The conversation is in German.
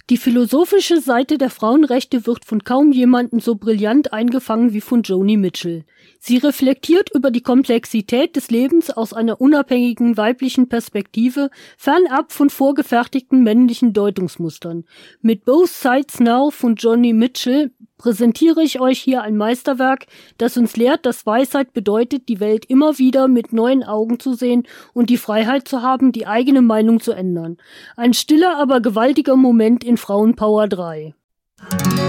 Die philosophische Seite der Frauenrechte wird von kaum jemandem so brillant eingefangen wie von Joni Mitchell. Sie reflektiert über die Komplexität des Lebens aus einer unabhängigen weiblichen Perspektive, fernab von vorgefertigten männlichen Deutungsmustern. Mit Both Sides Now von Joni Mitchell präsentiere ich euch hier ein Meisterwerk, das uns lehrt, dass Weisheit bedeutet, die Welt immer wieder mit neuen Augen zu sehen und die Freiheit zu haben, die eigene Meinung zu ändern. Ein stiller, aber gewaltiger Moment in Frauenpower 3.